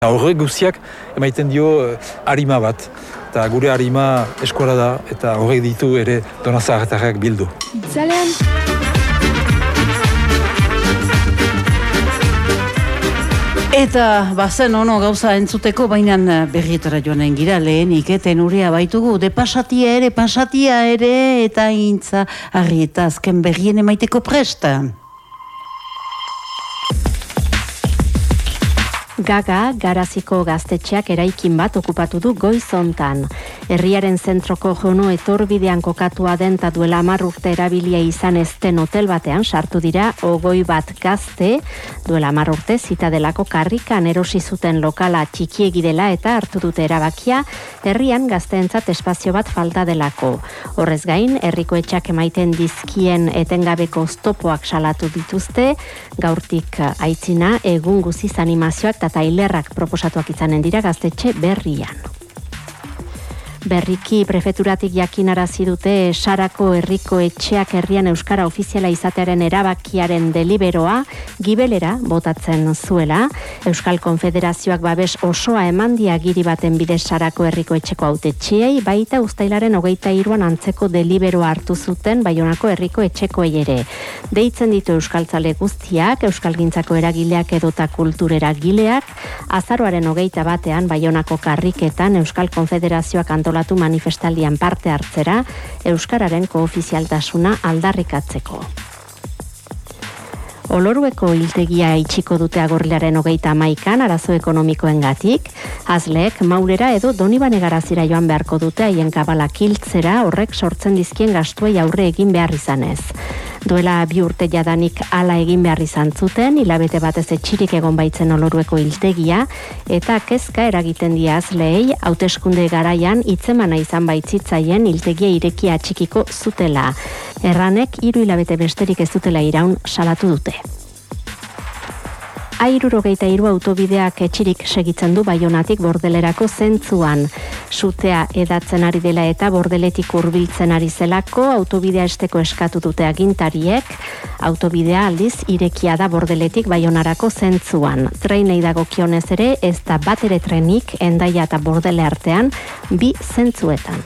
Horrek guztiak emaiten dio harima bat. Eta gure harima eskora da eta horrek ditu ere Donostiarrak bildu. Itzalean. Eta bazen ono gauza entzuteko, baina berrietara joanen gira lehenik, tenurea baitugu, pasatia ere, eta intza harri eta azken berrien emaiteko presta. Gaga, Garaziko gaztetxeak eraikin bat okupatu du goizontan. Herriaren zentroko jono etorbidean kokatua den ta duela 10 urte erabilia izan ezten hotel batean sartu dira 20 bat gazte, duela 10 urte Zitadelako karrikan erosi zuten lokala txikiegi dela eta hartu dute erabakia, herrian gazteentzat espazio bat falta delako. Horrez gain, herriko etxak emaiten dizkien etengabeko oztopoak salatu dituzte, gaurtik aitzina egun guziz animazioak eta tailerrak proposatuak izanen dira gaztetxe berrian. Berriki prefeturatik jakinarazi dute Sarako herriko etxeak herrian euskara ofiziala izatearen erabakiaren deliberoa gibelera botatzen zuela. Euskal Konfederazioak babes osoa emandia giri baten bidez Sarako herriko etxeko hautetxiei, baita uztailaren 23an antzeko deliberoa hartu zuten Baionako herriko etxekoei ere. Deitzen ditu euskaltzale guztiak, euskalgintzako eragileak edota kultureragileak, azaroaren 21an Baionako karriketan Euskal Konfederazioak antolatu manifestaldian parte hartzera, euskararen koofizialtasuna aldarrikatzeko. Olorueko hiltegia itxiko dute agorrilaren 31an arazo ekonomikoengatik, azleek Maurera edo Donibane Garazira joan beharko dute haien kabalak hiltzera, horrek sortzen dizkien gastuei aurre egin behar izanez. Duela 2 urte jadanik hala egin behar izan zuten, hilabete batez etxirik egon baitzen Olorueko hiltegia, eta kezka eragiten die azleei hauteskunde garaian hitzemana izan baitzitzaien hiltegia irekia txikiko zutela. Erranek 3 hilabete besterik ez dutela iraun salatu dute. A63 autobideak etxirik segitzen du Baionatik Bordelerako zentzuan. Sutea edatzen ari dela eta Bordeletik hurbiltzen ari zelako autobidea esteko eskatu dute agintariek. Autobidea aldiz irekia da Bordeletik Baionarako zentzuan. Treinei dagokionez ere ez da batere trenik Hendaia eta Bordele artean 2 zentzuetan.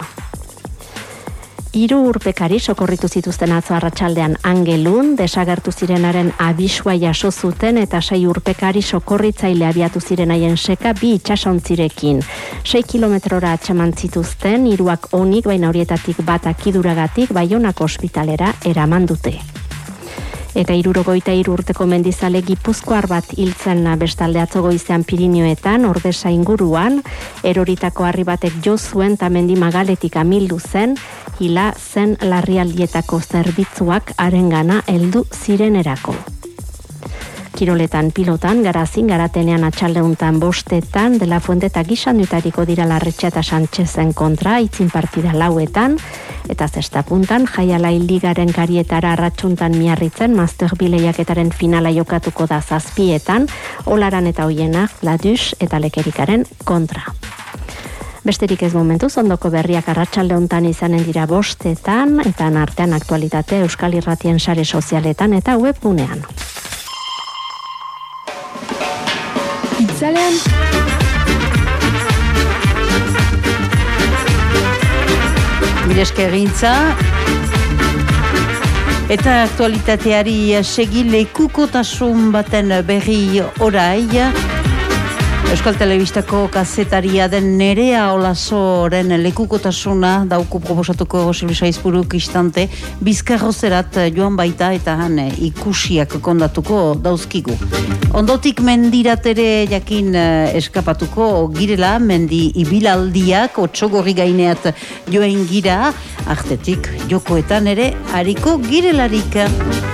3 urpekari sokorritu zituzten atzo arratsaldean Angelun, desagertu zirenaren abisua jaso zuten eta 6 urpekari sokorritzaile abiatu ziren haien seka 2 itsasontzirekin. 6 kilometrora atxeman zituzten, 3ak onik, baina horietatik bat akiduragatik Baionako ospitalera eraman dute. Eta 63 urteko mendizale gipuzkoar bat hiltzen bestalde atzo goizean Pirinioetan, Ordesa inguruan, eroritako harri batek jo zuen ta mendi magaletik amildu zen, hila zen larrialdietako zerbitzuak harengana heldu zirenerako. Kiroletan pilotan, Garazin garatenean atxaldeuntan 5etan, De La Fuente eta Gisandutariko dira Larretxe eta Santxezen kontra, itzin partida 4etan, eta zestapuntan, Jaialai Ligaren karietara arratsuntan miarritzen, Master Bileiaketaren finala jokatuko da 7etan, Olaran eta Oienak, Laduz eta Lekerikaren kontra. Besterik ez momentuz, ondoko berriak arratsaldeuntan izanen dira 5etan, eta artean aktualitate Euskal Irratien sare sozialetan eta webgunean. Itzalean. Mireske egintza eta aktualitateari segi lekukotasun baten berri orai. Euskal Telebistako kazetaria den Nerea Olasoren lekukotasuna dauku proposatuko Silvia Aizpuruk istante Bizkarrozerat joan baita eta han ikusiak kondatuko dauzkigu. Ondotik mendirat ere jakin eskapatuko girela, mendi ibilaldiak Otsogorri gaineat joen gira, artetik jokoetan ere hariko girelarik.